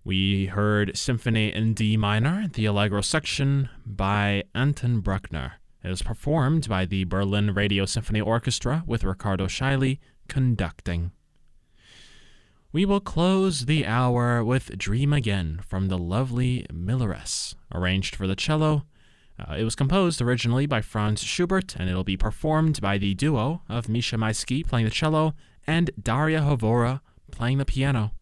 We heard Symphony in D minor, the Allegro section by Anton Bruckner. It was performed by the Berlin Radio Symphony Orchestra with Riccardo Scheili conducting. We will close the hour with Dream Again from the lovely Milleress, arranged for the cello. It was composed originally by Franz Schubert, and it'll be performed by the duo of Misha Maisky playing the cello and Daria Havora playing the piano.